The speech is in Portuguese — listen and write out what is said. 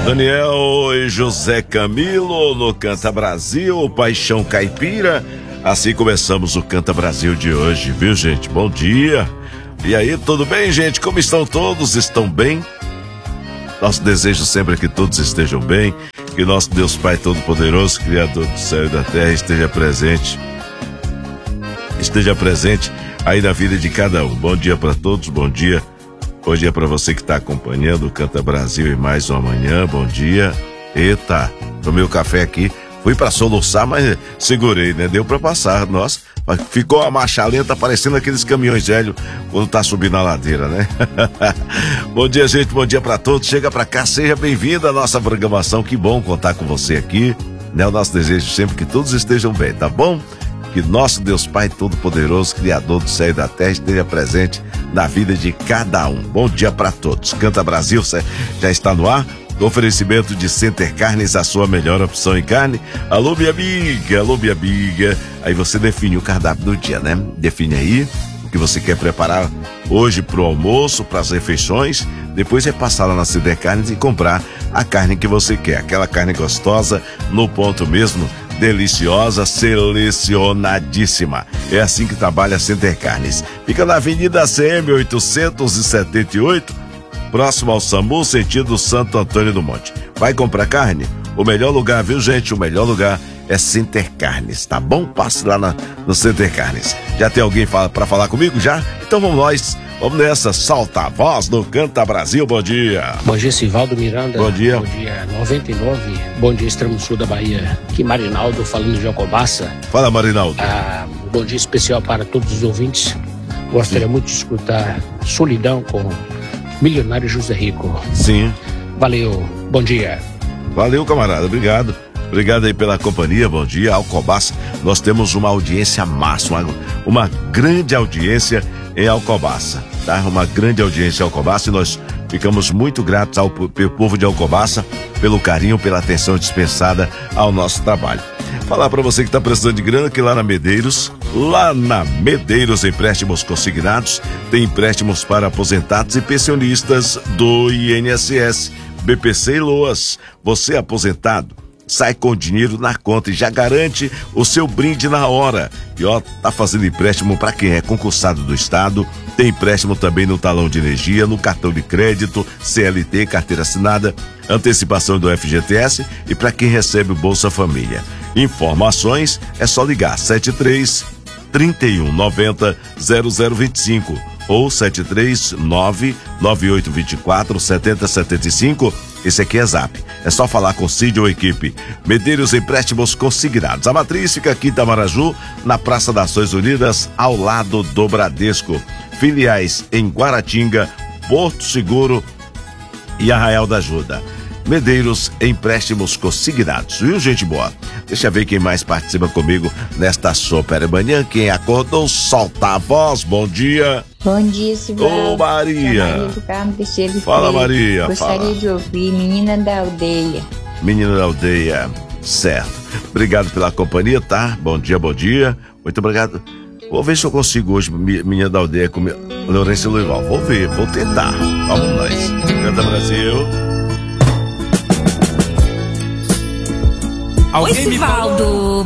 Daniel e José Camilo no Canta Brasil, Paixão Caipira. Assim começamos o Canta Brasil de hoje, viu, gente? Bom dia. E aí, tudo bem, gente? Como estão todos? Estão bem? Nosso desejo sempre é que todos estejam bem, que nosso Deus Pai Todo-Poderoso, Criador do céu e da terra, esteja presente aí na vida de cada um. Bom dia para todos, bom dia. Bom dia para você que está acompanhando o Canta Brasil e mais uma manhã. Bom dia. Eita, tomei o café aqui, fui para soluçar, mas segurei, né? Deu para passar. Nossa, ficou a marcha lenta parecendo aqueles caminhões velhos quando tá subindo a ladeira, né? Bom dia, gente, bom dia para todos. Chega para cá, seja bem-vindo à nossa programação. Que bom contar com você aqui, né? O nosso desejo sempre que todos estejam bem, tá bom? Que nosso Deus Pai Todo-Poderoso, Criador do céu e da terra, esteja presente na vida de cada um. Bom dia para todos. Canta Brasil já está no ar. Oferecimento de Center Carnes, a sua melhor opção em carne. Alô, minha amiga, alô, minha amiga. Aí você define o cardápio do dia, né? Define aí o que você quer preparar hoje pro almoço, pras refeições. Depois é passar lá na Center Carnes e comprar a carne que você quer. Aquela carne gostosa, no ponto mesmo, deliciosa, selecionadíssima. É assim que trabalha a Center Carnes. Fica na Avenida CM 878, próximo ao SAMU, sentido Santo Antônio do Monte. Vai comprar carne? O melhor lugar, viu, gente? O melhor lugar é Center Carnes, tá bom? Passe lá no Center Carnes. Já tem alguém pra falar comigo, já? Então vamos nós. Vamos nessa, solta a voz no Canta Brasil, bom dia. Bom dia, Sivaldo Miranda. Bom dia. Bom dia, 99. Bom dia, extremo sul da Bahia. Aqui Marinaldo, falando de Alcobaça. Fala, Marinaldo. Bom dia especial para todos os ouvintes. Gostaria muito de escutar Solidão com Milionário José Rico. Sim. Valeu, bom dia. Valeu, camarada, obrigado. Obrigado aí pela companhia, bom dia, Alcobaça. Nós temos uma audiência máxima, uma grande audiência em Alcobaça, tá? Uma grande audiência em Alcobaça e nós ficamos muito gratos ao povo de Alcobaça pelo carinho, pela atenção dispensada ao nosso trabalho. Falar para você que está precisando de grana que lá na Medeiros Empréstimos Consignados, tem empréstimos para aposentados e pensionistas do INSS, BPC e LOAS. Você aposentado, sai com o dinheiro na conta e já garante o seu brinde na hora. E tá fazendo empréstimo para quem é concursado do Estado, tem empréstimo também no talão de energia, no cartão de crédito, CLT, carteira assinada, antecipação do FGTS e para quem recebe o Bolsa Família. Informações é só ligar 73 3190 0025 ou 739 9824 7075. Esse aqui é Zap. É só falar com Cid ou equipe. Medeiros Empréstimos Consignados. A matriz fica aqui em Itamaraju, na Praça das Nações Unidas, ao lado do Bradesco. Filiais em Guaratinga, Porto Seguro e Arraial da Ajuda. Medeiros Empréstimos Consignados, viu, gente boa? Deixa eu ver quem mais participa comigo nesta super manhã. Quem acordou, solta a voz. Bom dia. Bom dia, Sivaldo. Ô, Maria. Maria do Carmo Teixeira de Fala, Freire. Maria. Gostaria Fala. de ouvir Menina da Aldeia. Menina da Aldeia, certo. Obrigado pela companhia, tá? Bom dia, bom dia. Muito obrigado. Vou ver se eu consigo hoje, Menina da Aldeia, com Lourenço Loival. Vou ver, vou tentar. Vamos nós. Canta Brasil. Oi, Sivaldo.